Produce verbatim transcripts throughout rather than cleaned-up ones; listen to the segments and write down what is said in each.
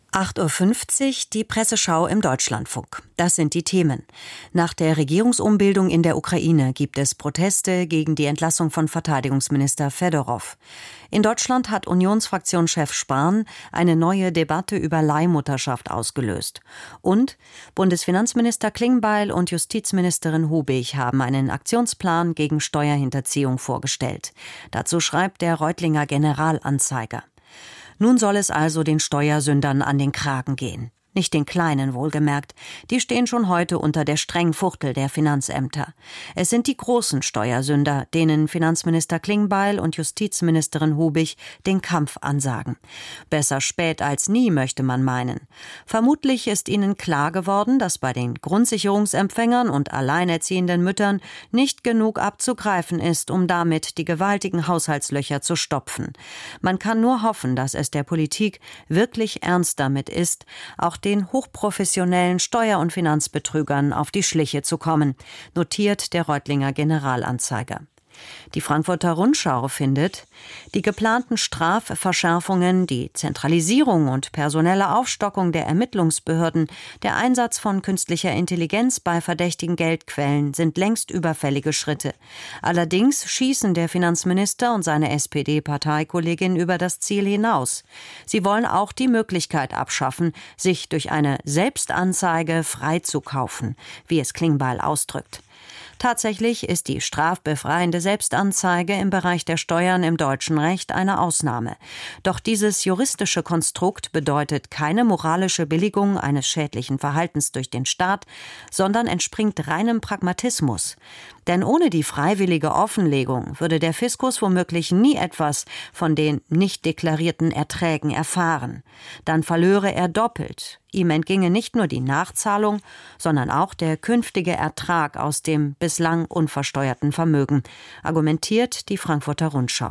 acht Uhr fünfzig, die Presseschau im Deutschlandfunk. Das sind die Themen. Nach der Regierungsumbildung in der Ukraine gibt es Proteste gegen die Entlassung von Verteidigungsminister Fedorov. In Deutschland hat Unionsfraktionschef Spahn eine neue Debatte über Leihmutterschaft ausgelöst. Und Bundesfinanzminister Klingbeil und Justizministerin Hubig haben einen Aktionsplan gegen Steuerhinterziehung vorgestellt. Dazu schreibt der Reutlinger Generalanzeiger. Nun soll es also den Steuersündern an den Kragen gehen. Nicht den Kleinen wohlgemerkt. Die stehen schon heute unter der strengen Fuchtel der Finanzämter. Es sind die großen Steuersünder, denen Finanzminister Klingbeil und Justizministerin Hubig den Kampf ansagen. Besser spät als nie, möchte man meinen. Vermutlich ist ihnen klar geworden, dass bei den Grundsicherungsempfängern und alleinerziehenden Müttern nicht genug abzugreifen ist, um damit die gewaltigen Haushaltslöcher zu stopfen. Man kann nur hoffen, dass es der Politik wirklich ernst damit ist, auch den hochprofessionellen Steuer- und Finanzbetrügern auf die Schliche zu kommen, notiert der Reutlinger Generalanzeiger. Die Frankfurter Rundschau findet, die geplanten Strafverschärfungen, die Zentralisierung und personelle Aufstockung der Ermittlungsbehörden, der Einsatz von künstlicher Intelligenz bei verdächtigen Geldquellen sind längst überfällige Schritte. Allerdings schießen der Finanzminister und seine S P D-Parteikollegin über das Ziel hinaus. Sie wollen auch die Möglichkeit abschaffen, sich durch eine Selbstanzeige freizukaufen, wie es Klingbeil ausdrückt. Tatsächlich ist die strafbefreiende Selbstanzeige im Bereich der Steuern im deutschen Recht eine Ausnahme. Doch dieses juristische Konstrukt bedeutet keine moralische Billigung eines schädlichen Verhaltens durch den Staat, sondern entspringt reinem Pragmatismus. Denn ohne die freiwillige Offenlegung würde der Fiskus womöglich nie etwas von den nicht deklarierten Erträgen erfahren. Dann verlöre er doppelt. Ihm entginge nicht nur die Nachzahlung, sondern auch der künftige Ertrag aus dem bislang unversteuerten Vermögen, argumentiert die Frankfurter Rundschau.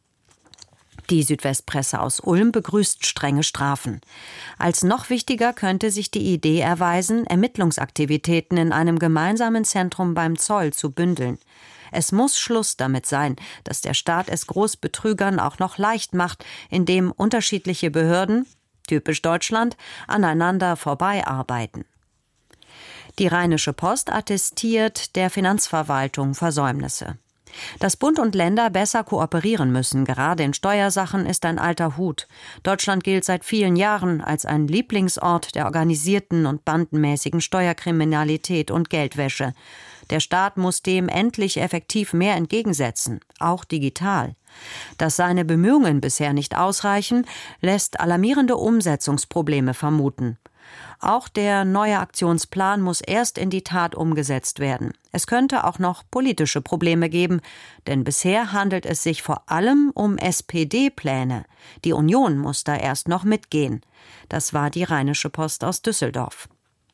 Die Südwestpresse aus Ulm begrüßt strenge Strafen. Als noch wichtiger könnte sich die Idee erweisen, Ermittlungsaktivitäten in einem gemeinsamen Zentrum beim Zoll zu bündeln. Es muss Schluss damit sein, dass der Staat es Großbetrügern auch noch leicht macht, indem unterschiedliche Behörden, typisch Deutschland, aneinander vorbeiarbeiten. Die Rheinische Post attestiert der Finanzverwaltung Versäumnisse. Dass Bund und Länder besser kooperieren müssen, gerade in Steuersachen, ist ein alter Hut. Deutschland gilt seit vielen Jahren als ein Lieblingsort der organisierten und bandenmäßigen Steuerkriminalität und Geldwäsche. Der Staat muss dem endlich effektiv mehr entgegensetzen, auch digital. Dass seine Bemühungen bisher nicht ausreichen, lässt alarmierende Umsetzungsprobleme vermuten. Auch der neue Aktionsplan muss erst in die Tat umgesetzt werden. Es könnte auch noch politische Probleme geben, denn bisher handelt es sich vor allem um S P D-Pläne. Die Union muss da erst noch mitgehen. Das war die Rheinische Post aus Düsseldorf.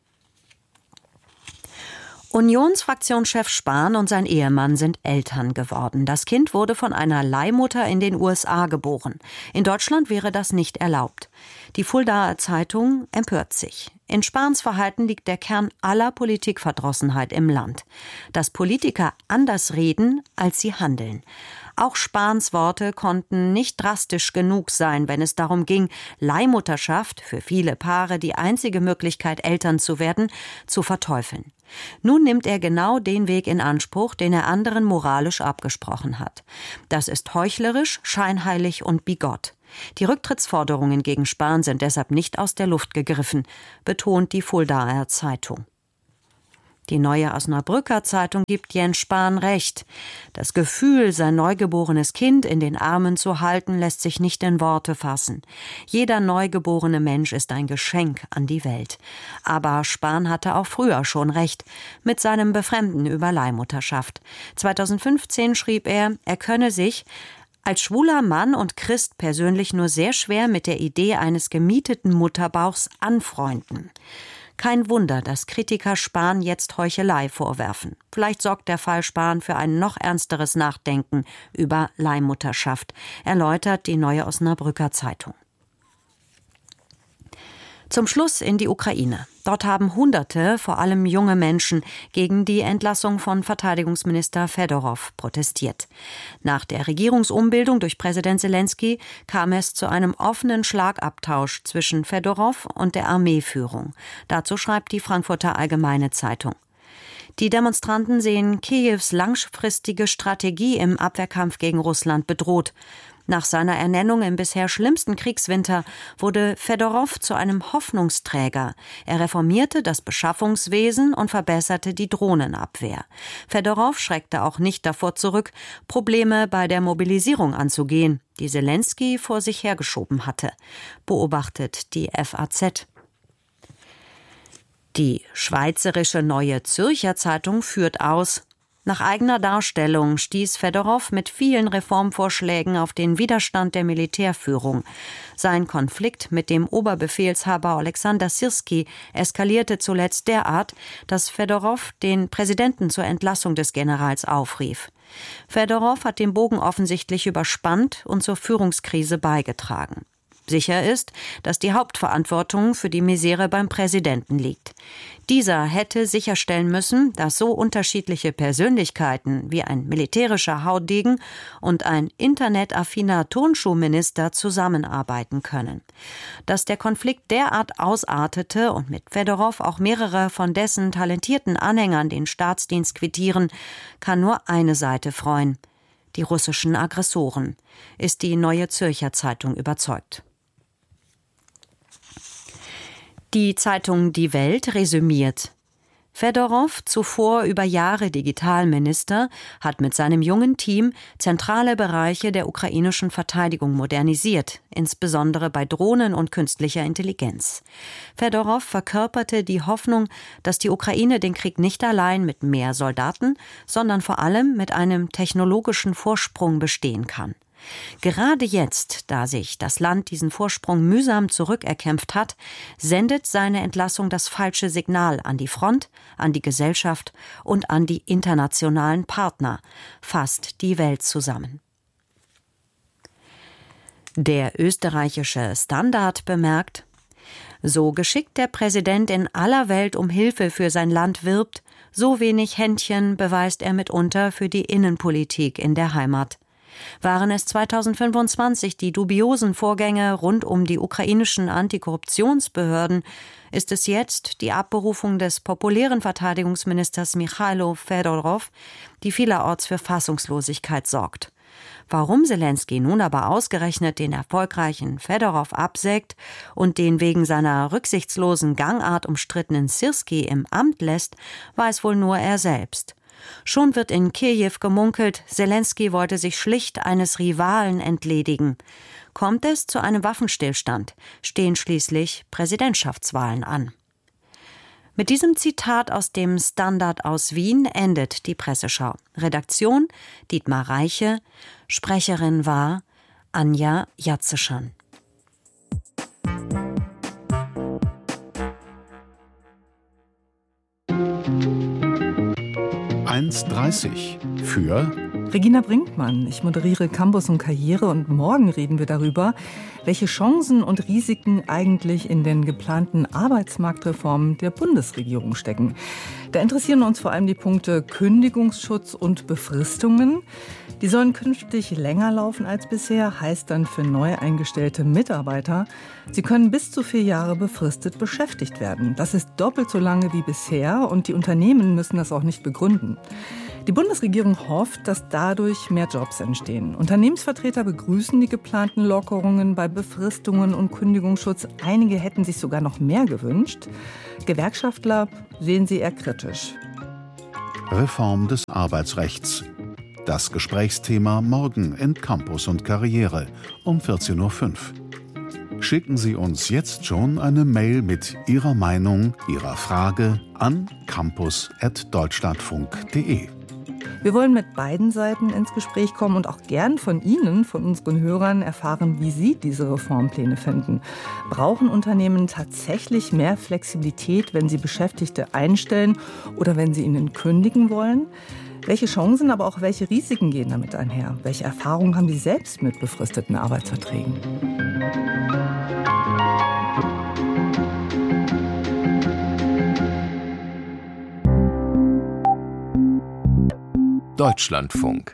Unionsfraktionschef Spahn und sein Ehemann sind Eltern geworden. Das Kind wurde von einer Leihmutter in den U S A geboren. In Deutschland wäre das nicht erlaubt. Die Fuldaer Zeitung empört sich. In Spahns Verhalten liegt der Kern aller Politikverdrossenheit im Land. Dass Politiker anders reden, als sie handeln. Auch Spahns Worte konnten nicht drastisch genug sein, wenn es darum ging, Leihmutterschaft, für viele Paare die einzige Möglichkeit, Eltern zu werden, zu verteufeln. Nun nimmt er genau den Weg in Anspruch, den er anderen moralisch abgesprochen hat. Das ist heuchlerisch, scheinheilig und bigott. Die Rücktrittsforderungen gegen Spahn sind deshalb nicht aus der Luft gegriffen, betont die Fuldaer Zeitung. Die Neue Osnabrücker Zeitung gibt Jens Spahn recht. Das Gefühl, sein neugeborenes Kind in den Armen zu halten, lässt sich nicht in Worte fassen. Jeder neugeborene Mensch ist ein Geschenk an die Welt. Aber Spahn hatte auch früher schon recht mit seinem Befremden über Leihmutterschaft. zweitausendfünfzehn schrieb er, er könne sich als schwuler Mann und Christ persönlich nur sehr schwer mit der Idee eines gemieteten Mutterbauchs anfreunden. Kein Wunder, dass Kritiker Spahn jetzt Heuchelei vorwerfen. Vielleicht sorgt der Fall Spahn für ein noch ernsteres Nachdenken über Leihmutterschaft, erläutert die Neue Osnabrücker Zeitung. Zum Schluss in die Ukraine. Dort haben Hunderte, vor allem junge Menschen, gegen die Entlassung von Verteidigungsminister Fedorov protestiert. Nach der Regierungsumbildung durch Präsident Selenskyj kam es zu einem offenen Schlagabtausch zwischen Fedorov und der Armeeführung. Dazu schreibt die Frankfurter Allgemeine Zeitung. Die Demonstranten sehen Kiews langfristige Strategie im Abwehrkampf gegen Russland bedroht. Nach seiner Ernennung im bisher schlimmsten Kriegswinter wurde Fedorov zu einem Hoffnungsträger. Er reformierte das Beschaffungswesen und verbesserte die Drohnenabwehr. Fedorov schreckte auch nicht davor zurück, Probleme bei der Mobilisierung anzugehen, die Selenskyj vor sich hergeschoben hatte, beobachtet die F A Z. Die schweizerische Neue Zürcher Zeitung führt aus: Nach eigener Darstellung stieß Fedorov mit vielen Reformvorschlägen auf den Widerstand der Militärführung. Sein Konflikt mit dem Oberbefehlshaber Alexander Syrskij eskalierte zuletzt derart, dass Fedorov den Präsidenten zur Entlassung des Generals aufrief. Fedorov hat den Bogen offensichtlich überspannt und zur Führungskrise beigetragen. Sicher ist, dass die Hauptverantwortung für die Misere beim Präsidenten liegt. Dieser hätte sicherstellen müssen, dass so unterschiedliche Persönlichkeiten wie ein militärischer Haudegen und ein internetaffiner Turnschuhminister zusammenarbeiten können. Dass der Konflikt derart ausartete und mit Fedorov auch mehrere von dessen talentierten Anhängern den Staatsdienst quittieren, kann nur eine Seite freuen: die russischen Aggressoren, ist die Neue Zürcher Zeitung überzeugt. Die Zeitung Die Welt resümiert: Fedorov, zuvor über Jahre Digitalminister, hat mit seinem jungen Team zentrale Bereiche der ukrainischen Verteidigung modernisiert, insbesondere bei Drohnen und künstlicher Intelligenz. Fedorov verkörperte die Hoffnung, dass die Ukraine den Krieg nicht allein mit mehr Soldaten, sondern vor allem mit einem technologischen Vorsprung bestehen kann. Gerade jetzt, da sich das Land diesen Vorsprung mühsam zurückerkämpft hat, sendet seine Entlassung das falsche Signal an die Front, an die Gesellschaft und an die internationalen Partner, fasst die Welt zusammen. Der österreichische Standard bemerkt: So geschickt der Präsident in aller Welt um Hilfe für sein Land wirbt, so wenig Händchen beweist er mitunter für die Innenpolitik in der Heimat. Waren es zweitausendfünfundzwanzig die dubiosen Vorgänge rund um die ukrainischen Antikorruptionsbehörden, ist es jetzt die Abberufung des populären Verteidigungsministers Michailo Fedorov, die vielerorts für Fassungslosigkeit sorgt. Warum Selenskyj nun aber ausgerechnet den erfolgreichen Fedorov absägt und den wegen seiner rücksichtslosen Gangart umstrittenen Syrskij im Amt lässt, weiß wohl nur er selbst. Schon wird in Kiew gemunkelt, Selenskyj wollte sich schlicht eines Rivalen entledigen. Kommt es zu einem Waffenstillstand, stehen schließlich Präsidentschaftswahlen an. Mit diesem Zitat aus dem Standard aus Wien endet die Presseschau. Redaktion Dietmar Reiche, Sprecherin war Anja Jatzeschan. eins dreißig für Regina Brinkmann. Ich moderiere Campus und Karriere und morgen reden wir darüber, welche Chancen und Risiken eigentlich in den geplanten Arbeitsmarktreformen der Bundesregierung stecken. Da interessieren uns vor allem die Punkte Kündigungsschutz und Befristungen. Die sollen künftig länger laufen als bisher, heißt dann für neu eingestellte Mitarbeiter, sie können bis zu vier Jahre befristet beschäftigt werden. Das ist doppelt so lange wie bisher und die Unternehmen müssen das auch nicht begründen. Die Bundesregierung hofft, dass dadurch mehr Jobs entstehen. Unternehmensvertreter begrüßen die geplanten Lockerungen bei Befristungen und Kündigungsschutz. Einige hätten sich sogar noch mehr gewünscht. Gewerkschaftler sehen sie eher kritisch. Reform des Arbeitsrechts. Das Gesprächsthema morgen in Campus und Karriere um vierzehn Uhr fünf. Schicken Sie uns jetzt schon eine Mail mit Ihrer Meinung, Ihrer Frage an campus at deutschlandfunk punkt de. Wir wollen mit beiden Seiten ins Gespräch kommen und auch gern von Ihnen, von unseren Hörern, erfahren, wie Sie diese Reformpläne finden. Brauchen Unternehmen tatsächlich mehr Flexibilität, wenn sie Beschäftigte einstellen oder wenn sie ihnen kündigen wollen? Welche Chancen, aber auch welche Risiken gehen damit einher? Welche Erfahrungen haben Sie selbst mit befristeten Arbeitsverträgen? Deutschlandfunk.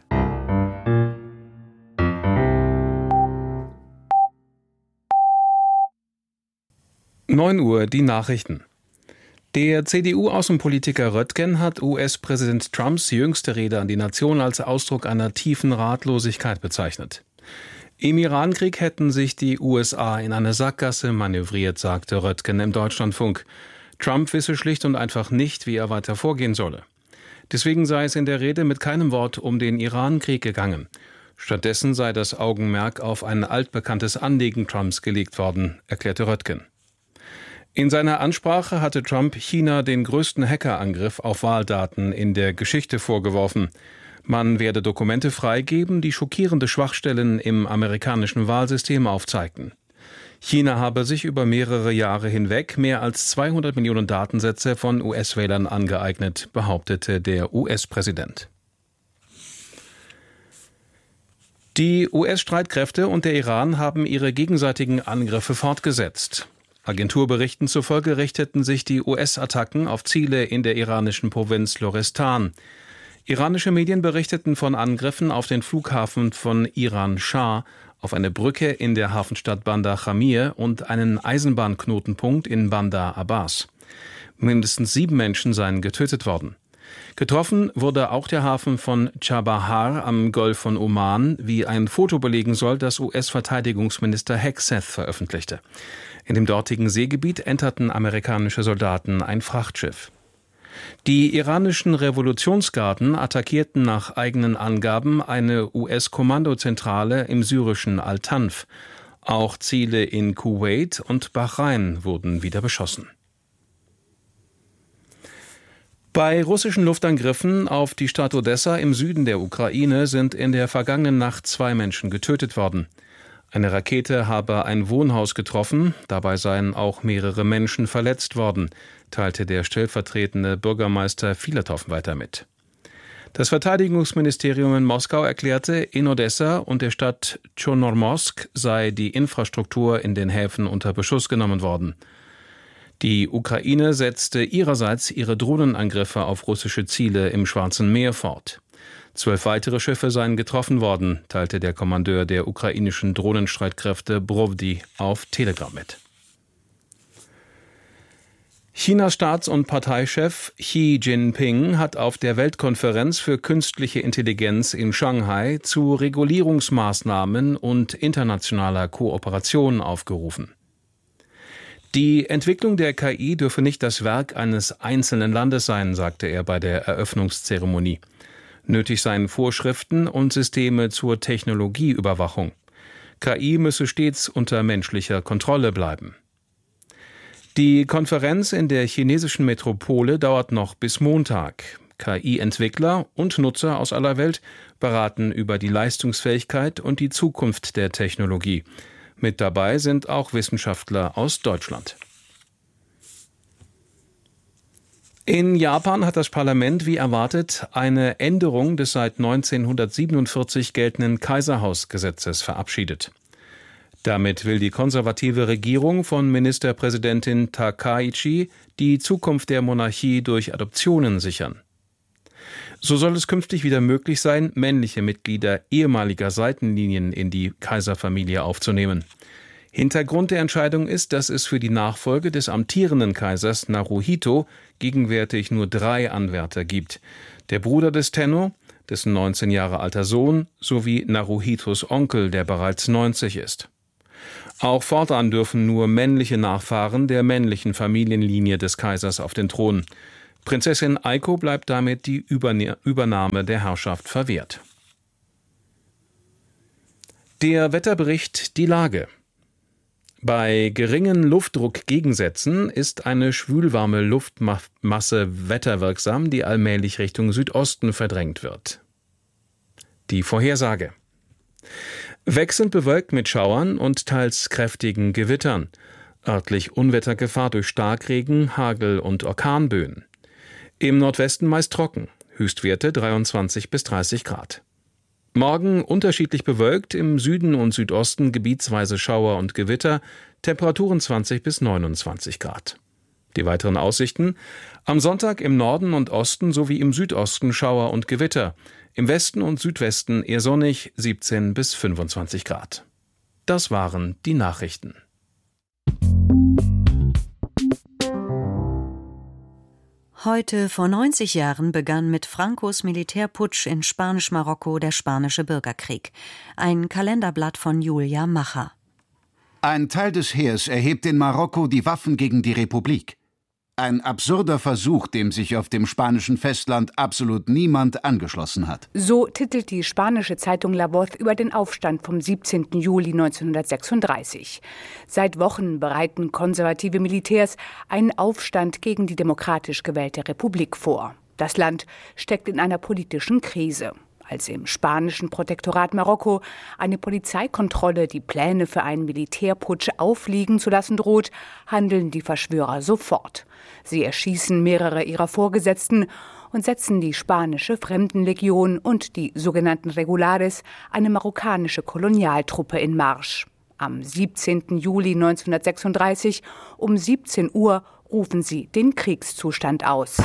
neun Uhr, die Nachrichten. Der C D U-Außenpolitiker Röttgen hat U S-Präsident Trumps jüngste Rede an die Nation als Ausdruck einer tiefen Ratlosigkeit bezeichnet. Im Irankrieg hätten sich die U S A in eine Sackgasse manövriert, sagte Röttgen im Deutschlandfunk. Trump wisse schlicht und einfach nicht, wie er weiter vorgehen solle. Deswegen sei es in der Rede mit keinem Wort um den Irankrieg gegangen. Stattdessen sei das Augenmerk auf ein altbekanntes Anliegen Trumps gelegt worden, erklärte Röttgen. In seiner Ansprache hatte Trump China den größten Hackerangriff auf Wahldaten in der Geschichte vorgeworfen. Man werde Dokumente freigeben, die schockierende Schwachstellen im amerikanischen Wahlsystem aufzeigten. China habe sich über mehrere Jahre hinweg mehr als zweihundert Millionen Datensätze von U S-Wählern angeeignet, behauptete der U S-Präsident. Die U S-Streitkräfte und der Iran haben ihre gegenseitigen Angriffe fortgesetzt. Agenturberichten zufolge richteten sich die U S-Attacken auf Ziele in der iranischen Provinz Lorestan. Iranische Medien berichteten von Angriffen auf den Flughafen von Iran-Schah, auf eine Brücke in der Hafenstadt Bandar Jamir und einen Eisenbahnknotenpunkt in Bandar Abbas. Mindestens sieben Menschen seien getötet worden. Getroffen wurde auch der Hafen von Chabahar am Golf von Oman, wie ein Foto belegen soll, das U S-Verteidigungsminister Hegseth veröffentlichte. In dem dortigen Seegebiet enterten amerikanische Soldaten ein Frachtschiff. Die iranischen Revolutionsgarden attackierten nach eigenen Angaben eine U S-Kommandozentrale im syrischen Al-Tanf. Auch Ziele in Kuwait und Bahrain wurden wieder beschossen. Bei russischen Luftangriffen auf die Stadt Odessa im Süden der Ukraine sind in der vergangenen Nacht zwei Menschen getötet worden. Eine Rakete habe ein Wohnhaus getroffen, dabei seien auch mehrere Menschen verletzt worden, teilte der stellvertretende Bürgermeister Filatow weiter mit. Das Verteidigungsministerium in Moskau erklärte, in Odessa und der Stadt Tschornomorsk sei die Infrastruktur in den Häfen unter Beschuss genommen worden. Die Ukraine setzte ihrerseits ihre Drohnenangriffe auf russische Ziele im Schwarzen Meer fort. Zwölf weitere Schiffe seien getroffen worden, teilte der Kommandeur der ukrainischen Drohnenstreitkräfte Brovdi auf Telegram mit. Chinas Staats- und Parteichef Xi Jinping hat auf der Weltkonferenz für künstliche Intelligenz in Shanghai zu Regulierungsmaßnahmen und internationaler Kooperation aufgerufen. Die Entwicklung der K I dürfe nicht das Werk eines einzelnen Landes sein, sagte er bei der Eröffnungszeremonie. Nötig seien Vorschriften und Systeme zur Technologieüberwachung. K I müsse stets unter menschlicher Kontrolle bleiben. Die Konferenz in der chinesischen Metropole dauert noch bis Montag. K I-Entwickler und Nutzer aus aller Welt beraten über die Leistungsfähigkeit und die Zukunft der Technologie. Mit dabei sind auch Wissenschaftler aus Deutschland. In Japan hat das Parlament, wie erwartet, eine Änderung des seit neunzehnhundertsiebenundvierzig geltenden Kaiserhausgesetzes verabschiedet. Damit will die konservative Regierung von Ministerpräsidentin Takaichi die Zukunft der Monarchie durch Adoptionen sichern. So soll es künftig wieder möglich sein, männliche Mitglieder ehemaliger Seitenlinien in die Kaiserfamilie aufzunehmen. Hintergrund der Entscheidung ist, dass es für die Nachfolge des amtierenden Kaisers Naruhito gegenwärtig nur drei Anwärter gibt. Der Bruder des Tenno, dessen neunzehn Jahre alter Sohn, sowie Naruhitos Onkel, der bereits neunzig ist. Auch fortan dürfen nur männliche Nachfahren der männlichen Familienlinie des Kaisers auf den Thron. Prinzessin Aiko bleibt damit die Übernahme der Herrschaft verwehrt. Der Wetterbericht, die Lage. Bei geringen Luftdruckgegensätzen ist eine schwülwarme Luftmasse wetterwirksam, die allmählich Richtung Südosten verdrängt wird. Die Vorhersage. Wechselnd bewölkt mit Schauern und teils kräftigen Gewittern. Örtlich Unwettergefahr durch Starkregen, Hagel und Orkanböen. Im Nordwesten meist trocken. Höchstwerte dreiundzwanzig bis dreißig Grad. Morgen unterschiedlich bewölkt, im Süden und Südosten gebietsweise Schauer und Gewitter, Temperaturen zwanzig bis neunundzwanzig Grad. Die weiteren Aussichten: Am Sonntag im Norden und Osten sowie im Südosten Schauer und Gewitter. Im Westen und Südwesten eher sonnig, siebzehn bis fünfundzwanzig Grad. Das waren die Nachrichten. Heute vor neunzig Jahren begann mit Francos Militärputsch in Spanisch-Marokko der Spanische Bürgerkrieg. Ein Kalenderblatt von Julia Macher. Ein Teil des Heers erhebt in Marokko die Waffen gegen die Republik. Ein absurder Versuch, dem sich auf dem spanischen Festland absolut niemand angeschlossen hat. So titelt die spanische Zeitung La Voz über den Aufstand vom siebzehnten Juli neunzehnhundertsechsunddreißig. Seit Wochen bereiten konservative Militärs einen Aufstand gegen die demokratisch gewählte Republik vor. Das Land steckt in einer politischen Krise. Als im spanischen Protektorat Marokko eine Polizeikontrolle die Pläne für einen Militärputsch aufliegen zu lassen droht, handeln die Verschwörer sofort. Sie erschießen mehrere ihrer Vorgesetzten und setzen die spanische Fremdenlegion und die sogenannten Regulares, eine marokkanische Kolonialtruppe, in Marsch. Am siebzehnten Juli neunzehnhundertsechsunddreißig um siebzehn Uhr rufen sie den Kriegszustand aus.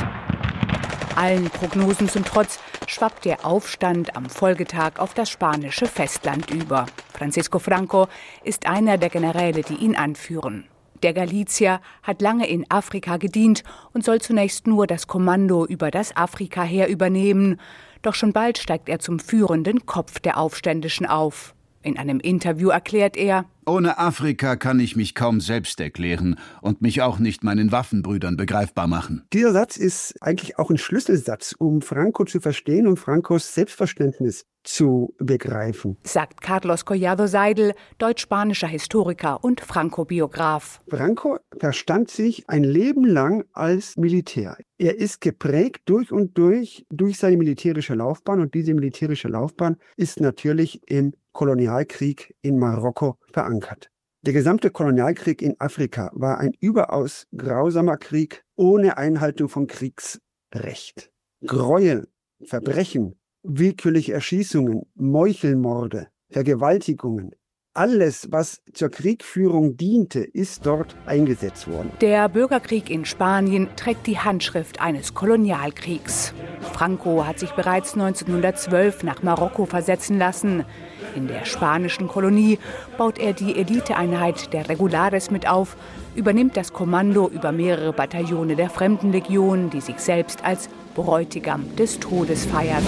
Allen Prognosen zum Trotz schwappt der Aufstand am Folgetag auf das spanische Festland über. Francisco Franco ist einer der Generäle, die ihn anführen. Der Galizier hat lange in Afrika gedient und soll zunächst nur das Kommando über das Afrikaheer übernehmen. Doch schon bald steigt er zum führenden Kopf der Aufständischen auf. In einem Interview erklärt er: Ohne Afrika kann ich mich kaum selbst erklären und mich auch nicht meinen Waffenbrüdern begreifbar machen. Dieser Satz ist eigentlich auch ein Schlüsselsatz, um Franco zu verstehen und Francos Selbstverständnis zu begreifen, sagt Carlos Collado Seidel, deutsch-spanischer Historiker und Franco-Biograf. Franco verstand sich ein Leben lang als Militär. Er ist geprägt durch und durch durch seine militärische Laufbahn, und diese militärische Laufbahn ist natürlich im Kolonialkrieg in Marokko verankert. Der gesamte Kolonialkrieg in Afrika war ein überaus grausamer Krieg ohne Einhaltung von Kriegsrecht. Gräuel, Verbrechen, willkürliche Erschießungen, Meuchelmorde, Vergewaltigungen. Alles, was zur Kriegführung diente, ist dort eingesetzt worden. Der Bürgerkrieg in Spanien trägt die Handschrift eines Kolonialkriegs. Franco hat sich bereits neunzehnhundertzwölf nach Marokko versetzen lassen. In der spanischen Kolonie baut er die Eliteeinheit der Regulares mit auf, übernimmt das Kommando über mehrere Bataillone der Fremdenlegion, die sich selbst als Bräutigam des Todes feiert.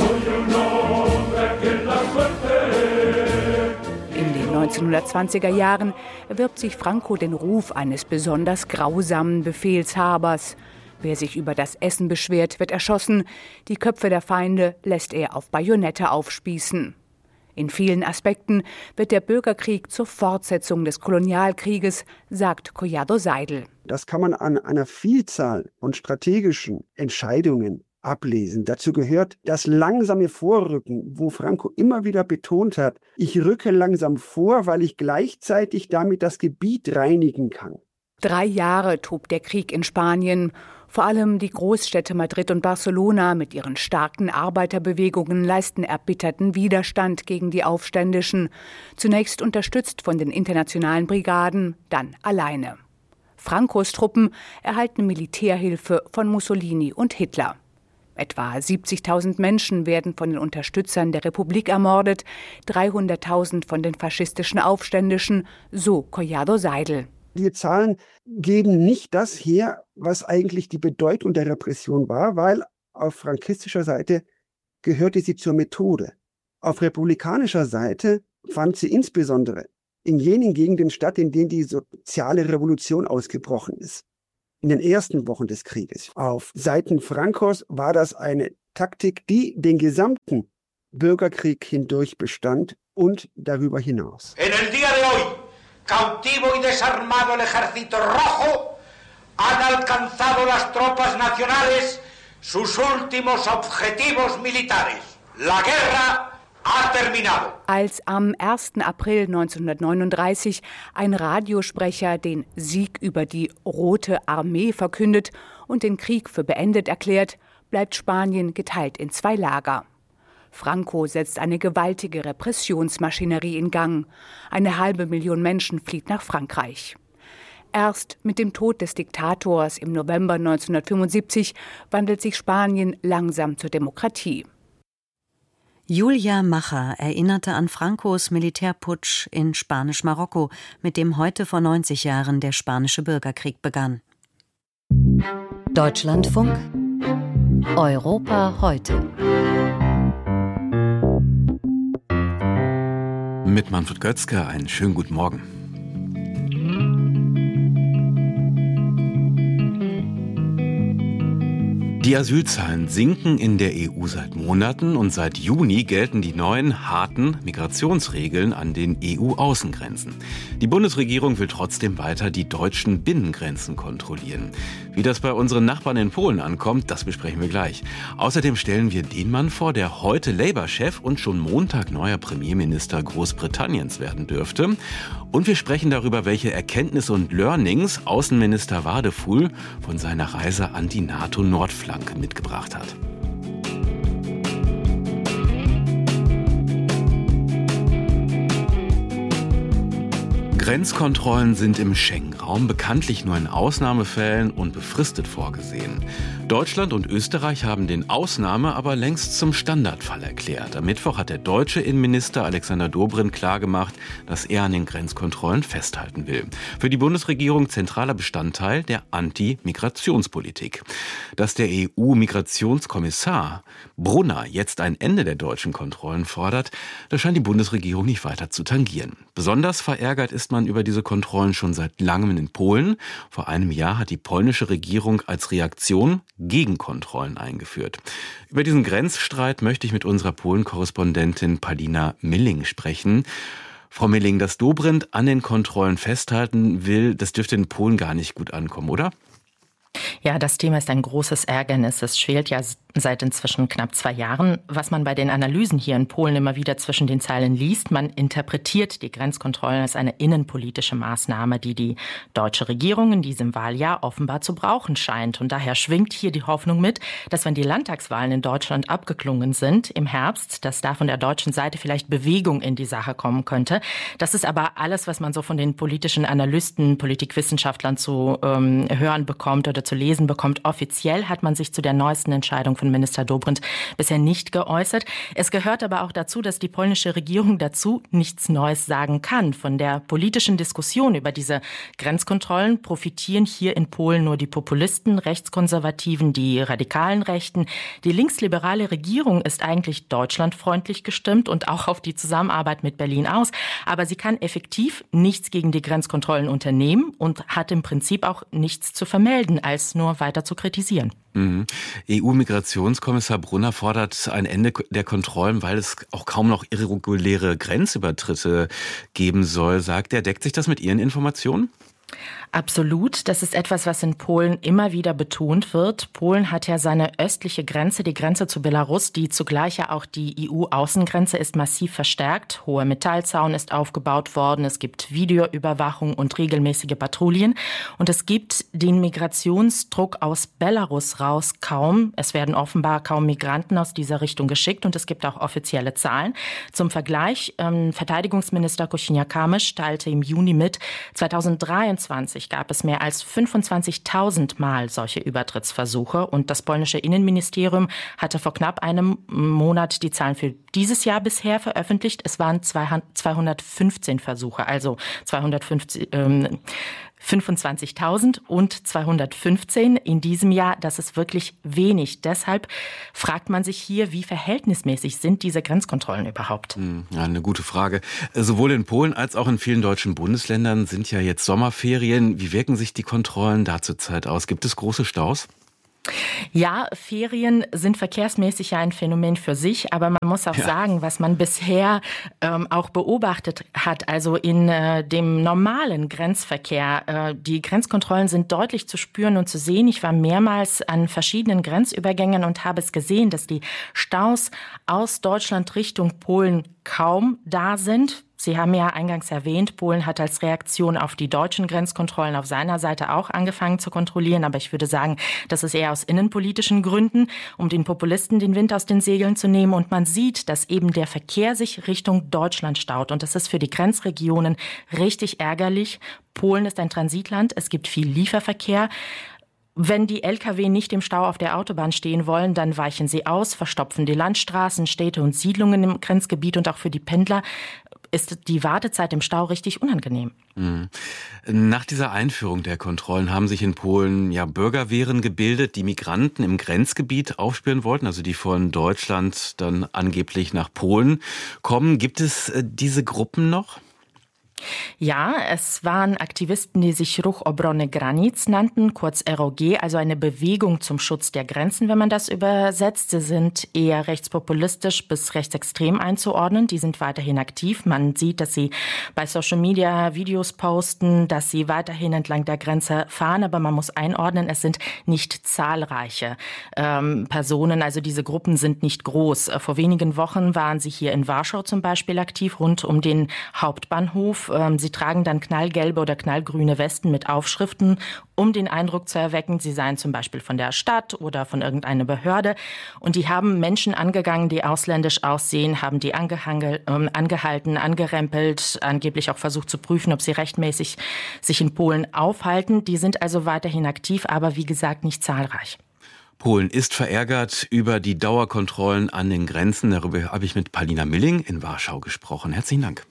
In den neunzehnhundertzwanziger Jahren erwirbt sich Franco den Ruf eines besonders grausamen Befehlshabers. Wer sich über das Essen beschwert, wird erschossen. Die Köpfe der Feinde lässt er auf Bajonette aufspießen. In vielen Aspekten wird der Bürgerkrieg zur Fortsetzung des Kolonialkrieges, sagt Collado Seidel. Das kann man an einer Vielzahl von strategischen Entscheidungen ablesen. Dazu gehört das langsame Vorrücken, wo Franco immer wieder betont hat, ich rücke langsam vor, weil ich gleichzeitig damit das Gebiet reinigen kann. Drei Jahre tobt der Krieg in Spanien. Vor allem die Großstädte Madrid und Barcelona mit ihren starken Arbeiterbewegungen leisten erbitterten Widerstand gegen die Aufständischen. Zunächst unterstützt von den internationalen Brigaden, dann alleine. Francos Truppen erhalten Militärhilfe von Mussolini und Hitler. Etwa siebzigtausend Menschen werden von den Unterstützern der Republik ermordet, dreihunderttausend von den faschistischen Aufständischen, so Collado Seidel. Die Zahlen geben nicht das her, was eigentlich die Bedeutung der Repression war, weil auf frankistischer Seite gehörte sie zur Methode. Auf republikanischer Seite fand sie insbesondere in jenen Gegenden statt, in denen die soziale Revolution ausgebrochen ist. In den ersten Wochen des Krieges. Auf Seiten Francos war das eine Taktik, die den gesamten Bürgerkrieg hindurch bestand und darüber hinaus. En el día de hoy, cautivo y desarmado el Ejército Rojo, han alcanzado las tropas nacionales sus últimos objetivos militares. La guerra ha terminado. Als am ersten April neunzehnhundertneununddreißig ein Radiosprecher den Sieg über die Rote Armee verkündet und den Krieg für beendet erklärt, bleibt Spanien geteilt in zwei Lager. Franco setzt eine gewaltige Repressionsmaschinerie in Gang. Eine halbe Million Menschen flieht nach Frankreich. Erst mit dem Tod des Diktators im November neunzehnhundertfünfundsiebzig wandelt sich Spanien langsam zur Demokratie. Julia Macher erinnerte an Francos Militärputsch in Spanisch-Marokko, mit dem heute vor neunzig Jahren der Spanische Bürgerkrieg begann. Deutschlandfunk Europa heute. Mit Manfred Götzke einen schönen guten Morgen. Die Asylzahlen sinken in der E U seit Monaten und seit Juni gelten die neuen, harten Migrationsregeln an den E U-Außengrenzen. Die Bundesregierung will trotzdem weiter die deutschen Binnengrenzen kontrollieren. Wie das bei unseren Nachbarn in Polen ankommt, das besprechen wir gleich. Außerdem stellen wir den Mann vor, der heute Labour-Chef und schon Montag neuer Premierminister Großbritanniens werden dürfte. Und wir sprechen darüber, welche Erkenntnisse und Learnings Außenminister Wadefuhl von seiner Reise an die NATO-Nordflanke mitgebracht hat. Grenzkontrollen sind im Schengen-Raum bekanntlich nur in Ausnahmefällen und befristet vorgesehen. Deutschland und Österreich haben den Ausnahme aber längst zum Standardfall erklärt. Am Mittwoch hat der deutsche Innenminister Alexander Dobrindt klargemacht, dass er an den Grenzkontrollen festhalten will. Für die Bundesregierung zentraler Bestandteil der Anti-Migrationspolitik. Dass der E U-Migrationskommissar Brunner jetzt ein Ende der deutschen Kontrollen fordert, das scheint die Bundesregierung nicht weiter zu tangieren. Besonders verärgert ist man über diese Kontrollen schon seit langem in Polen. Vor einem Jahr hat die polnische Regierung als Reaktion Gegenkontrollen eingeführt. Über diesen Grenzstreit möchte ich mit unserer Polen-Korrespondentin Palina Milling sprechen. Frau Milling, dass Dobrindt an den Kontrollen festhalten will, das dürfte in Polen gar nicht gut ankommen, oder? Ja, das Thema ist ein großes Ärgernis. Es schwelt ja seit inzwischen knapp zwei Jahren. Was man bei den Analysen hier in Polen immer wieder zwischen den Zeilen liest, man interpretiert die Grenzkontrollen als eine innenpolitische Maßnahme, die die deutsche Regierung in diesem Wahljahr offenbar zu brauchen scheint. Und daher schwingt hier die Hoffnung mit, dass wenn die Landtagswahlen in Deutschland abgeklungen sind im Herbst, dass da von der deutschen Seite vielleicht Bewegung in die Sache kommen könnte. Das ist aber alles, was man so von den politischen Analysten, Politikwissenschaftlern zu ähm, hören bekommt oder zu lesen bekommt. Offiziell hat man sich zu der neuesten Entscheidung von Minister Dobrindt bisher nicht geäußert. Es gehört aber auch dazu, dass die polnische Regierung dazu nichts Neues sagen kann. Von der politischen Diskussion über diese Grenzkontrollen profitieren hier in Polen nur die Populisten, Rechtskonservativen, die radikalen Rechten. Die linksliberale Regierung ist eigentlich deutschlandfreundlich gestimmt und auch auf die Zusammenarbeit mit Berlin aus. Aber sie kann effektiv nichts gegen die Grenzkontrollen unternehmen und hat im Prinzip auch nichts zu vermelden, als nur weiter zu kritisieren. Mhm. E U-Migrationskommissar Brunner fordert ein Ende der Kontrollen, weil es auch kaum noch irreguläre Grenzübertritte geben soll, sagt er. Deckt sich das mit Ihren Informationen? Absolut. Das ist etwas, was in Polen immer wieder betont wird. Polen hat ja seine östliche Grenze, die Grenze zu Belarus, die zugleich ja auch die E U-Außengrenze ist, massiv verstärkt. Hoher Metallzaun ist aufgebaut worden. Es gibt Videoüberwachung und regelmäßige Patrouillen. Und es gibt den Migrationsdruck aus Belarus raus kaum. Es werden offenbar kaum Migranten aus dieser Richtung geschickt und es gibt auch offizielle Zahlen. Zum Vergleich, ähm, Verteidigungsminister Kosiniak-Kamysz teilte im Juni mit, zweitausenddreiundzwanzig gab es mehr als fünfundzwanzigtausend Mal solche Übertrittsversuche und das polnische Innenministerium hatte vor knapp einem Monat die Zahlen für dieses Jahr bisher veröffentlicht. Es waren zweihundertfünfzehn Versuche, also zweihundertfünfzig, ähm, fünfundzwanzigtausend und zweihundertfünfzehn in diesem Jahr. Das ist wirklich wenig. Deshalb fragt man sich hier, wie verhältnismäßig sind diese Grenzkontrollen überhaupt? Ja, eine gute Frage. Sowohl in Polen als auch in vielen deutschen Bundesländern sind ja jetzt Sommerferien. Wie wirken sich die Kontrollen da zurzeit aus? Gibt es große Staus? Ja, Ferien sind verkehrsmäßig ja ein Phänomen für sich, aber man muss auch ja. sagen, was man bisher ähm, auch beobachtet hat, also in äh, dem normalen Grenzverkehr, äh, die Grenzkontrollen sind deutlich zu spüren und zu sehen. Ich war mehrmals an verschiedenen Grenzübergängen und habe es gesehen, dass die Staus aus Deutschland Richtung Polen kaum da sind. Sie haben ja eingangs erwähnt, Polen hat als Reaktion auf die deutschen Grenzkontrollen auf seiner Seite auch angefangen zu kontrollieren. Aber ich würde sagen, das ist eher aus innenpolitischen Gründen, um den Populisten den Wind aus den Segeln zu nehmen. Und man sieht, dass eben der Verkehr sich Richtung Deutschland staut. Und das ist für die Grenzregionen richtig ärgerlich. Polen ist ein Transitland, es gibt viel Lieferverkehr. Wenn die L K W nicht im Stau auf der Autobahn stehen wollen, dann weichen sie aus, verstopfen die Landstraßen, Städte und Siedlungen im Grenzgebiet, und auch für die Pendler ist die Wartezeit im Stau richtig unangenehm. Mhm. Nach dieser Einführung der Kontrollen haben sich in Polen ja Bürgerwehren gebildet, die Migranten im Grenzgebiet aufspüren wollten, also die von Deutschland dann angeblich nach Polen kommen. Gibt es äh, diese Gruppen noch? Ja, es waren Aktivisten, die sich Ruch Obrony Granic nannten, kurz R O G, also eine Bewegung zum Schutz der Grenzen, wenn man das übersetzt. Sie sind eher rechtspopulistisch bis rechtsextrem einzuordnen. Die sind weiterhin aktiv. Man sieht, dass sie bei Social Media Videos posten, dass sie weiterhin entlang der Grenze fahren. Aber man muss einordnen, es sind nicht zahlreiche ähm, Personen. Also diese Gruppen sind nicht groß. Vor wenigen Wochen waren sie hier in Warschau zum Beispiel aktiv, rund um den Hauptbahnhof. Sie tragen dann knallgelbe oder knallgrüne Westen mit Aufschriften, um den Eindruck zu erwecken, sie seien zum Beispiel von der Stadt oder von irgendeiner Behörde. Und die haben Menschen angegangen, die ausländisch aussehen, haben die angehangel, äh, angehalten, angerempelt, angeblich auch versucht zu prüfen, ob sie rechtmäßig sich in Polen aufhalten. Die sind also weiterhin aktiv, aber wie gesagt nicht zahlreich. Polen ist verärgert über die Dauerkontrollen an den Grenzen. Darüber habe ich mit Paulina Milling in Warschau gesprochen. Herzlichen Dank.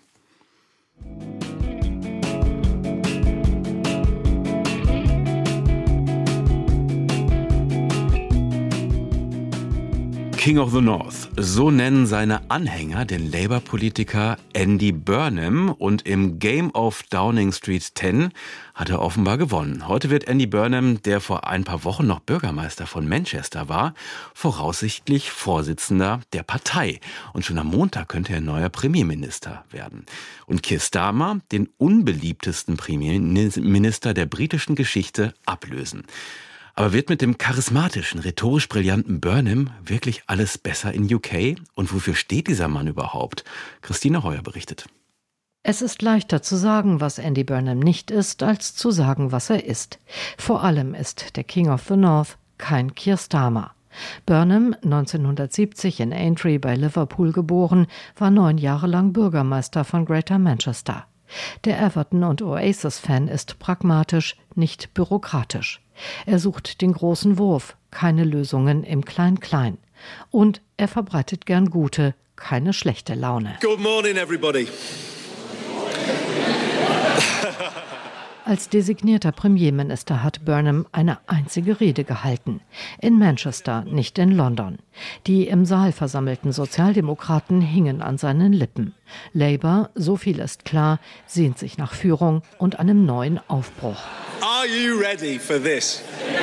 King of the North, so nennen seine Anhänger den Labour-Politiker Andy Burnham, und im Game of Downing Street zehn hat er offenbar gewonnen. Heute wird Andy Burnham, der vor ein paar Wochen noch Bürgermeister von Manchester war, voraussichtlich Vorsitzender der Partei. Und schon am Montag könnte er neuer Premierminister werden. Und Keir Starmer, den unbeliebtesten Premierminister der britischen Geschichte, ablösen. Aber wird mit dem charismatischen, rhetorisch brillanten Burnham wirklich alles besser in U K? Und wofür steht dieser Mann überhaupt? Christine Heuer berichtet. Es ist leichter zu sagen, was Andy Burnham nicht ist, als zu sagen, was er ist. Vor allem ist der King of the North kein Keir Starmer. Burnham, neunzehnhundertsiebzig in Aintree bei Liverpool geboren, war neun Jahre lang Bürgermeister von Greater Manchester. Der Everton- und Oasis-Fan ist pragmatisch, nicht bürokratisch. Er sucht den großen Wurf, keine Lösungen im Klein-Klein. Und er verbreitet gern gute, keine schlechte Laune. Good morning, everybody. Als designierter Premierminister hat Burnham eine einzige Rede gehalten. In Manchester, nicht in London. Die im Saal versammelten Sozialdemokraten hingen an seinen Lippen. Labour, so viel ist klar, sehnt sich nach Führung und einem neuen Aufbruch. Are you ready for this?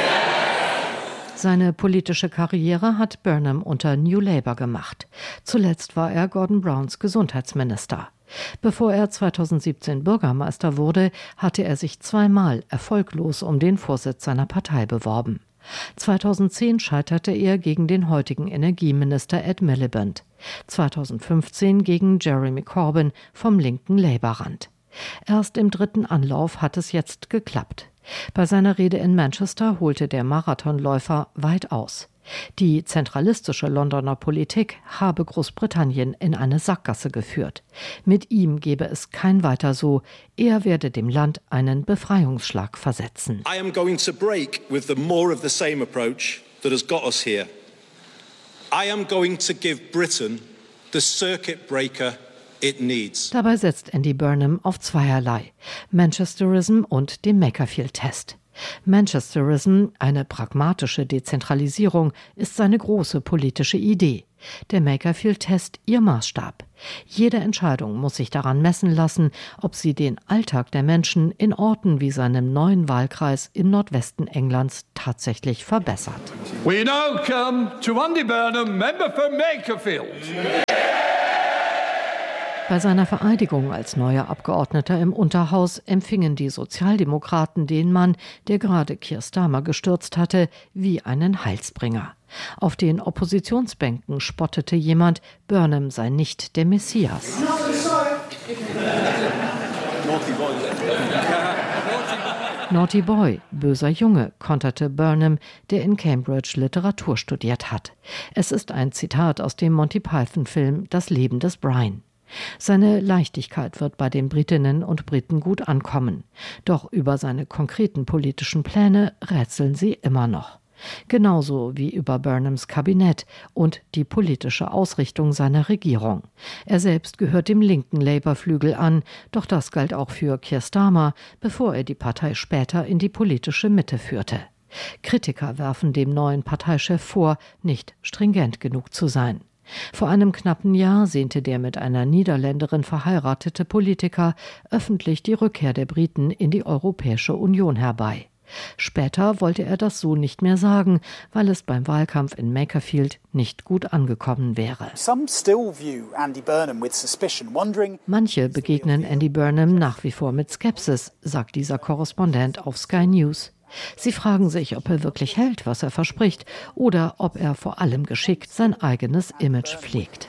Seine politische Karriere hat Burnham unter New Labour gemacht. Zuletzt war er Gordon Browns Gesundheitsminister. Bevor er zweitausendsiebzehn Bürgermeister wurde, hatte er sich zweimal erfolglos um den Vorsitz seiner Partei beworben. zweitausendzehn scheiterte er gegen den heutigen Energieminister Ed Miliband. zweitausendfünfzehn gegen Jeremy Corbyn vom linken Labour-Rand. Erst im dritten Anlauf hat es jetzt geklappt. Bei seiner Rede in Manchester holte der Marathonläufer weit aus. Die zentralistische Londoner Politik habe Großbritannien in eine Sackgasse geführt. Mit ihm gebe es kein Weiter so. Er werde dem Land einen Befreiungsschlag versetzen. I am going to break with the more of the same approach that has got us here. I am going to give Britain the circuit breaker it needs. Dabei setzt Andy Burnham auf zweierlei: Manchesterism und den Makerfield-Test. Manchesterism, eine pragmatische Dezentralisierung, ist seine große politische Idee. Der Makerfield-Test ihr Maßstab. Jede Entscheidung muss sich daran messen lassen, ob sie den Alltag der Menschen in Orten wie seinem neuen Wahlkreis im Nordwesten Englands tatsächlich verbessert. We now come to Andy Burnham, member for Makerfield. Bei seiner Vereidigung als neuer Abgeordneter im Unterhaus empfingen die Sozialdemokraten den Mann, der gerade Keir Starmer gestürzt hatte, wie einen Heilsbringer. Auf den Oppositionsbänken spottete jemand, Burnham sei nicht der Messias. Naughty Boy, böser Junge, konterte Burnham, der in Cambridge Literatur studiert hat. Es ist ein Zitat aus dem Monty Python-Film Das Leben des Brian. Seine Leichtigkeit wird bei den Britinnen und Briten gut ankommen. Doch über seine konkreten politischen Pläne rätseln sie immer noch. Genauso wie über Burnhams Kabinett und die politische Ausrichtung seiner Regierung. Er selbst gehört dem linken Labour-Flügel an, doch das galt auch für Keir Starmer, bevor er die Partei später in die politische Mitte führte. Kritiker werfen dem neuen Parteichef vor, nicht stringent genug zu sein. Vor einem knappen Jahr sehnte der mit einer Niederländerin verheiratete Politiker öffentlich die Rückkehr der Briten in die Europäische Union herbei. Später wollte er das so nicht mehr sagen, weil es beim Wahlkampf in Makerfield nicht gut angekommen wäre. Manche begegnen Andy Burnham nach wie vor mit Skepsis, sagt dieser Korrespondent auf Sky News. Sie fragen sich, ob er wirklich hält, was er verspricht, oder ob er vor allem geschickt sein eigenes Image pflegt.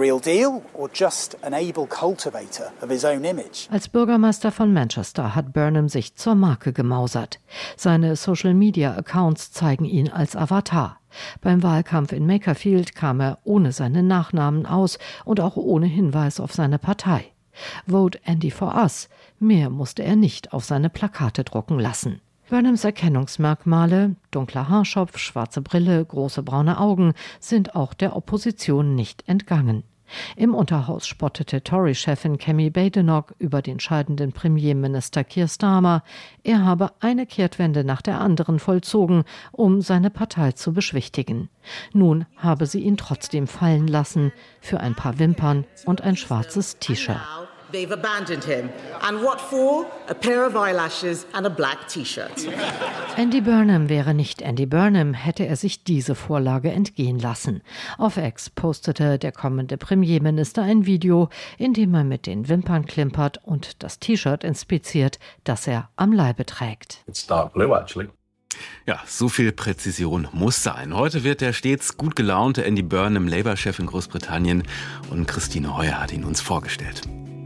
Als Bürgermeister von Manchester hat Burnham sich zur Marke gemausert. Seine Social-Media-Accounts zeigen ihn als Avatar. Beim Wahlkampf in Makerfield kam er ohne seinen Nachnamen aus und auch ohne Hinweis auf seine Partei. Vote Andy for Us. Mehr musste er nicht auf seine Plakate drucken lassen. Burnhams Erkennungsmerkmale, dunkler Haarschopf, schwarze Brille, große braune Augen, sind auch der Opposition nicht entgangen. Im Unterhaus spottete Tory-Chefin Kemi Badenoch über den scheidenden Premierminister Keir Starmer. Er habe eine Kehrtwende nach der anderen vollzogen, um seine Partei zu beschwichtigen. Nun habe sie ihn trotzdem fallen lassen für ein paar Wimpern und ein schwarzes T-Shirt. They've abandoned him. And what for? A pair of eyelashes and a black T-shirt. Andy Burnham wäre nicht Andy Burnham, hätte er sich diese Vorlage entgehen lassen. Auf X postete der kommende Premierminister ein Video, in dem er mit den Wimpern klimpert und das T-Shirt inspiziert, das er am Leibe trägt. It's dark blue, actually. Ja, so viel Präzision muss sein. Heute wird der stets gut gelaunte Andy Burnham Labour-Chef in Großbritannien und Christine Heuer hat ihn uns vorgestellt.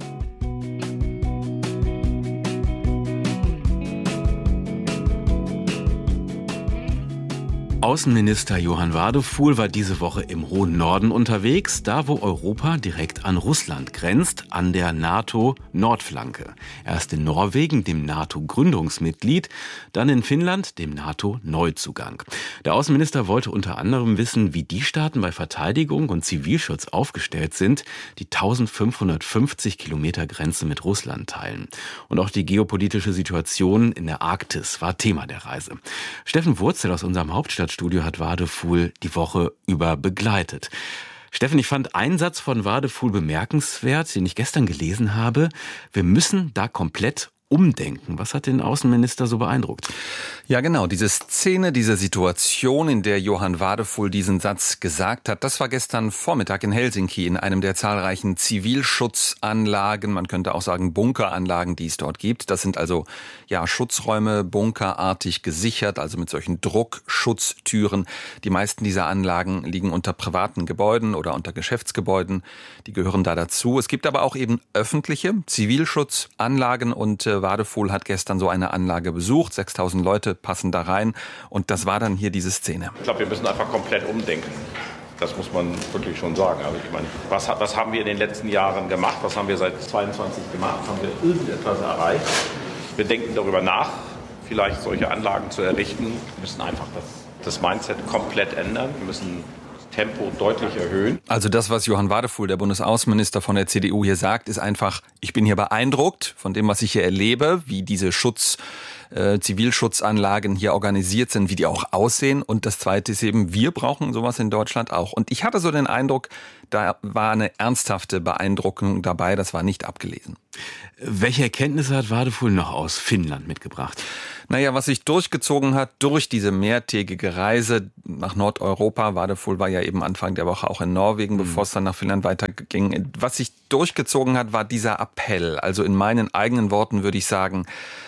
Außenminister Johann Wadephul war diese Woche im hohen Norden unterwegs, da wo Europa direkt an Russland grenzt, an der NATO-Nordflanke. Erst in Norwegen, dem NATO-Gründungsmitglied, dann in Finnland, dem NATO-Neuzugang. Der Außenminister wollte unter anderem wissen, wie die Staaten bei Verteidigung und Zivilschutz aufgestellt sind, die eintausendfünfhundertfünfzig Kilometer Grenze mit Russland teilen. Und auch die geopolitische Situation in der Arktis war Thema der Reise. Steffen Wurzel aus unserem Hauptstadt Studio hat Wadephul die Woche über begleitet. Steffen, ich fand einen Satz von Wadephul bemerkenswert, den ich gestern gelesen habe. Wir müssen da komplett umdenken. Was hat den Außenminister so beeindruckt? Ja, genau. Diese Szene, diese Situation, in der Johann Wadephul diesen Satz gesagt hat, das war gestern Vormittag in Helsinki in einem der zahlreichen Zivilschutzanlagen, man könnte auch sagen Bunkeranlagen, die es dort gibt. Das sind also ja Schutzräume, bunkerartig gesichert, also mit solchen Druckschutztüren. Die meisten dieser Anlagen liegen unter privaten Gebäuden oder unter Geschäftsgebäuden. Die gehören da dazu. Es gibt aber auch eben öffentliche Zivilschutzanlagen und äh, Wadephul hat gestern so eine Anlage besucht. sechstausend Leute passen da rein. Und das war dann hier diese Szene. Ich glaube, wir müssen einfach komplett umdenken. Das muss man wirklich schon sagen. Also ich meine, was, was haben wir in den letzten Jahren gemacht? Was haben wir seit zweiundzwanzig gemacht? Haben wir irgendetwas erreicht? Wir denken darüber nach, vielleicht solche Anlagen zu errichten. Wir müssen einfach das, das Mindset komplett ändern. Wir müssen Tempo deutlich erhöhen. Also das, was Johann Wadephul, der Bundesaußenminister von der C D U hier sagt, ist einfach, ich bin hier beeindruckt von dem, was ich hier erlebe, wie diese Schutz, äh, Zivilschutzanlagen hier organisiert sind, wie die auch aussehen. Und das Zweite ist eben, wir brauchen sowas in Deutschland auch. Und ich hatte so den Eindruck, da war eine ernsthafte Beeindruckung dabei, das war nicht abgelesen. Welche Erkenntnisse hat Wadephul noch aus Finnland mitgebracht? Naja, was sich durchgezogen hat durch diese mehrtägige Reise nach Nordeuropa, Wadephul war ja eben Anfang der Woche auch in Norwegen, mhm. bevor es dann nach Finnland weiterging. Was sich durchgezogen hat, war dieser Appell. Also in meinen eigenen Worten würde ich sagen,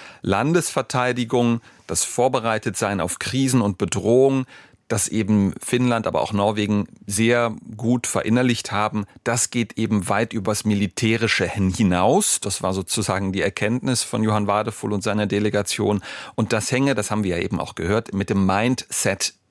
Landesverteidigung, das Vorbereitetsein auf Krisen und Bedrohung, das eben Finnland, aber auch Norwegen sehr gut verinnerlicht haben, das geht eben weit übers Militärische hinaus. Das war sozusagen die Erkenntnis von Johann Wadephul und seiner Delegation. Und das hänge, das haben wir ja eben auch gehört, mit dem Mindset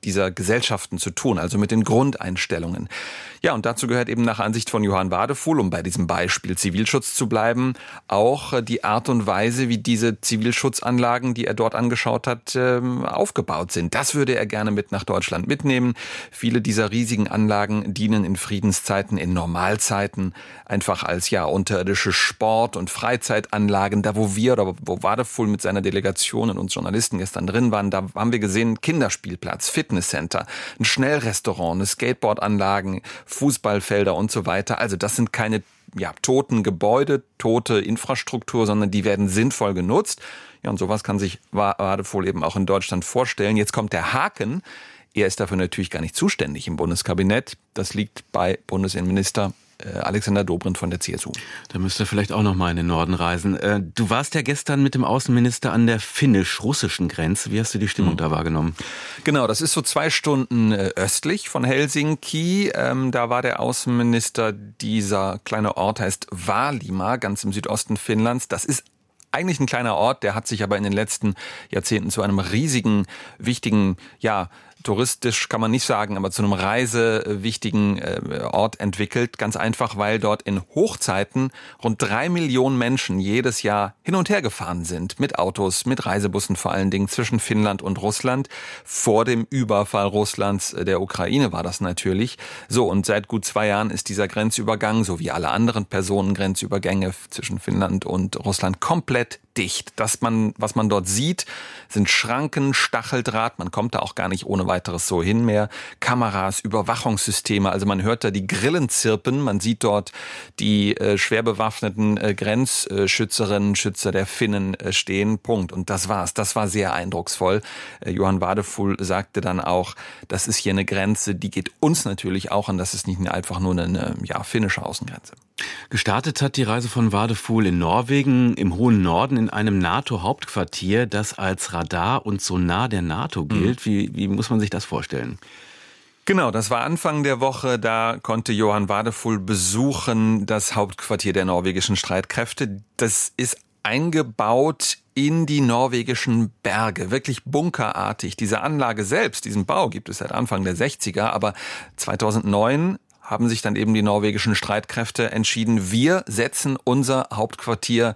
dieser Gesellschaften zu tun, also mit den Grundeinstellungen. Ja, und dazu gehört eben nach Ansicht von Johann Wadefuhl, um bei diesem Beispiel Zivilschutz zu bleiben, auch die Art und Weise, wie diese Zivilschutzanlagen, die er dort angeschaut hat, aufgebaut sind. Das würde er gerne mit nach Deutschland mitnehmen. Viele dieser riesigen Anlagen dienen in Friedenszeiten, in Normalzeiten einfach als ja unterirdische Sport- und Freizeitanlagen. Da, wo wir oder wo Wadefuhl mit seiner Delegation und uns Journalisten gestern drin waren, da haben wir gesehen, Kinderspielplatz, Fitnesscenter, ein Schnellrestaurant, eine Skateboardanlagen, Fußballfelder und so weiter. Also das sind keine ja, toten Gebäude, tote Infrastruktur, sondern die werden sinnvoll genutzt. Ja, und sowas kann sich Wadefuhl eben auch in Deutschland vorstellen. Jetzt kommt der Haken. Er ist dafür natürlich gar nicht zuständig im Bundeskabinett. Das liegt bei Bundesinnenminister Alexander Dobrindt von der C S U. Da müsst ihr vielleicht auch noch mal in den Norden reisen. Du warst ja gestern mit dem Außenminister an der finnisch-russischen Grenze. Wie hast du die Stimmung mhm. da wahrgenommen? Genau, das ist so zwei Stunden östlich von Helsinki. Da war der Außenminister, dieser kleine Ort heißt Vaalimaa, ganz im Südosten Finnlands. Das ist eigentlich ein kleiner Ort, der hat sich aber in den letzten Jahrzehnten zu einem riesigen, wichtigen, ja, touristisch kann man nicht sagen, aber zu einem reisewichtigen Ort entwickelt. Ganz einfach, weil dort in Hochzeiten rund drei Millionen Menschen jedes Jahr hin und her gefahren sind. Mit Autos, mit Reisebussen vor allen Dingen zwischen Finnland und Russland. Vor dem Überfall Russlands der Ukraine war das natürlich. So, und seit gut zwei Jahren ist dieser Grenzübergang, so wie alle anderen Personengrenzübergänge zwischen Finnland und Russland, komplett dicht. Das man, was man dort sieht, sind Schranken, Stacheldraht. Man kommt da auch gar nicht ohne weiteres so hin mehr. Kameras, Überwachungssysteme. Also man hört da die Grillen zirpen. Man sieht dort die äh, schwer bewaffneten äh, Grenzschützerinnen, Schützer der Finnen äh, stehen. Punkt. Und das war's. Das war sehr eindrucksvoll. Äh, Johann Wadefuhl sagte dann auch, das ist hier eine Grenze, die geht uns natürlich auch an. Das ist nicht einfach nur eine ja, finnische Außengrenze. Gestartet hat die Reise von Wadefuhl in Norwegen, im hohen Norden, in einem NATO-Hauptquartier, das als Radar und Sonar der NATO gilt. Mhm. Wie, wie muss man sich das vorstellen? Genau, das war Anfang der Woche, da konnte Johann Wadefuhl besuchen, das Hauptquartier der norwegischen Streitkräfte. Das ist eingebaut in die norwegischen Berge, wirklich bunkerartig. Diese Anlage selbst, diesen Bau gibt es seit Anfang der sechziger, aber zweitausendneun haben sich dann eben die norwegischen Streitkräfte entschieden, wir setzen unser Hauptquartier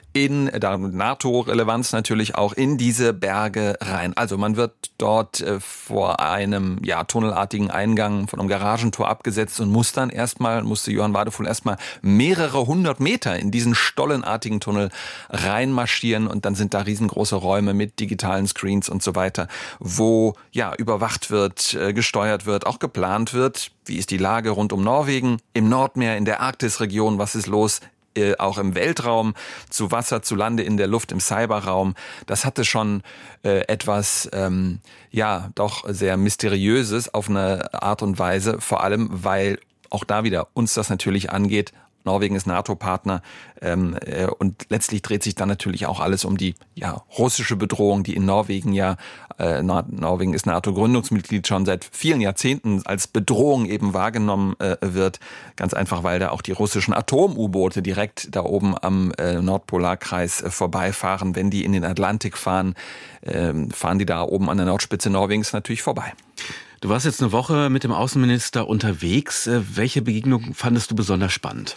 in der NATO-Relevanz natürlich auch in diese Berge rein. Also man wird dort äh, vor einem ja tunnelartigen Eingang von einem Garagentor abgesetzt und muss dann erstmal, musste Johann Wadefuhl erstmal mehrere hundert Meter in diesen stollenartigen Tunnel reinmarschieren und dann sind da riesengroße Räume mit digitalen Screens und so weiter, wo ja überwacht wird, äh, gesteuert wird, auch geplant wird. Wie ist die Lage rund um Norwegen, im Nordmeer, in der Arktisregion, was ist los? Äh, auch im Weltraum, zu Wasser, zu Lande, in der Luft, im Cyberraum. Das hatte schon äh, etwas, ähm, ja, doch sehr Mysteriöses auf eine Art und Weise, vor allem, weil auch da wieder uns das natürlich angeht. Norwegen ist NATO-Partner ähm, äh, und letztlich dreht sich dann natürlich auch alles um die ja russische Bedrohung, die in Norwegen ja, äh, Norwegen ist NATO-Gründungsmitglied schon seit vielen Jahrzehnten als Bedrohung eben wahrgenommen äh, wird. Ganz einfach, weil da auch die russischen Atom-U-Boote direkt da oben am äh, Nordpolarkreis äh, vorbeifahren. Wenn die in den Atlantik fahren, äh, fahren die da oben an der Nordspitze Norwegens natürlich vorbei. Du warst jetzt eine Woche mit dem Außenminister unterwegs. Welche Begegnung fandest du besonders spannend?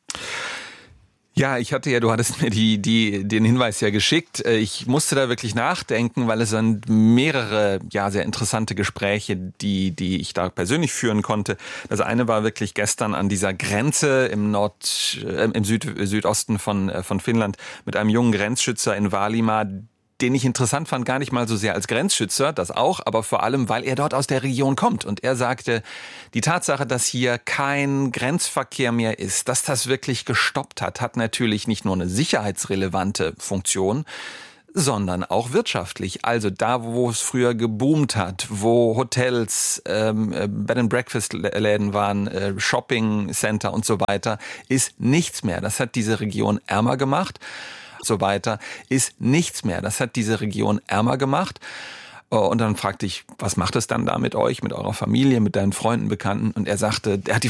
Ja, ich hatte ja, du hattest mir die, die, den Hinweis ja geschickt. Ich musste da wirklich nachdenken, weil es sind mehrere, ja, sehr interessante Gespräche, die, die ich da persönlich führen konnte. Das eine war wirklich gestern an dieser Grenze im Nord, äh, im Süd, Südosten von, von Finnland mit einem jungen Grenzschützer in Vaalimaa, den ich interessant fand, gar nicht mal so sehr als Grenzschützer, das auch, aber vor allem, weil er dort aus der Region kommt. Und er sagte, die Tatsache, dass hier kein Grenzverkehr mehr ist, dass das wirklich gestoppt hat, hat natürlich nicht nur eine sicherheitsrelevante Funktion, sondern auch wirtschaftlich. Also da, wo es früher geboomt hat, wo Hotels, ähm, Bed-and-Breakfast-Läden waren, äh, Shopping-Center und so weiter, ist nichts mehr. Das hat diese Region ärmer gemacht. So weiter, ist nichts mehr. Das hat diese Region ärmer gemacht. Und dann fragte ich, was macht es dann da mit euch, mit eurer Familie, mit deinen Freunden, Bekannten? Und er sagte, er hat die